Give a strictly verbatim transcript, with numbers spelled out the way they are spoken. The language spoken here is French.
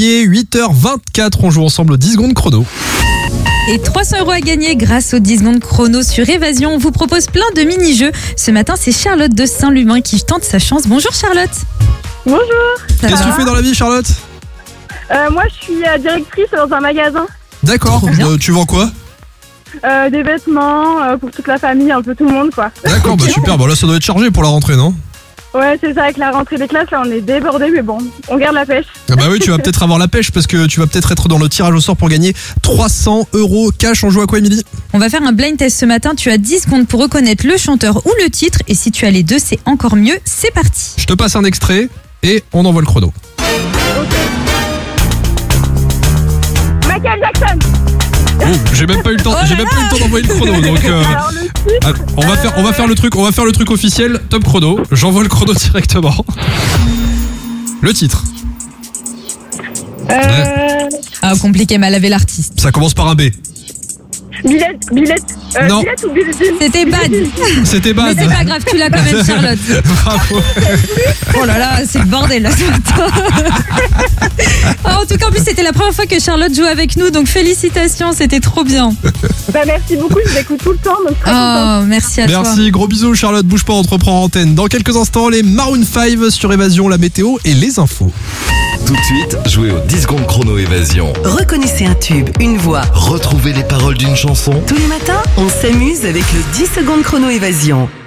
février, huit heures vingt-quatre. On joue ensemble au dix secondes chrono. Et trois cents euros à gagner grâce aux dix secondes chrono sur Évasion. On vous propose plein de mini-jeux. Ce matin, c'est Charlotte de Saint-Lumin qui tente sa chance. Bonjour Charlotte. Bonjour. Ça Qu'est-ce que va tu fais dans la vie, Charlotte? Euh, moi, je suis euh, directrice dans un magasin. D'accord. Trop bien. Euh, tu vends quoi? Euh, des vêtements euh, pour toute la famille, un peu tout le monde, quoi. D'accord, bah super. Bon là, ça doit être chargé pour la rentrée, non? Ouais, c'est ça, avec la rentrée des classes, là, on est débordés, mais bon, on garde la pêche. Ah bah oui, tu vas peut-être avoir la pêche parce que tu vas peut-être être dans le tirage au sort pour gagner trois cents euros cash. On joue à quoi, Émilie? On va faire un blind test ce matin. Tu as dix secondes pour reconnaître le chanteur ou le titre. Et si tu as les deux, c'est encore mieux. C'est parti. Je te passe un extrait et on envoie le chrono. Michael Jackson. Oh, j'ai même pas eu le temps, Oh là j'ai même pas eu le temps d'envoyer le chrono. Donc euh, Alors, le titre, ah, on va faire, on va faire le truc, on va faire le truc officiel. Top chrono. J'envoie le chrono directement. Le titre. euh, Ah, compliqué, mal avait l'artiste. Ça commence par un B. Billette, Billette, euh, Non. Billette ou Billette. C'était bad. C'était Mais bad. c'est pas grave, tu l'as quand même, Charlotte. Bravo. Oh là là, c'est le bordel là ce matin. Ah, en tout cas, en plus, c'était la première fois que Charlotte joue avec nous, donc félicitations, c'était trop bien. Bah, merci beaucoup, je vous écoute tout le temps, donc très contente. Oh, merci à toi. Merci, gros bisous Charlotte, bouge pas, on te reprend en antenne. Dans quelques instants, les Maroon cinq sur Évasion, la météo et les infos. Tout de suite, jouez au dix secondes chrono Évasion. Reconnaissez un tube, une voix. Retrouvez les paroles d'une chanson. Tous les matins, on s'amuse avec le dix secondes chrono Évasion.